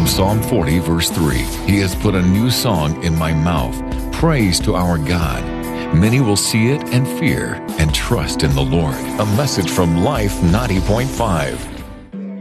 Psalm 40, verse 3, He has put a new song in my mouth, praise to our God. Many will see it and fear and trust in the Lord. A message from Life 90.5.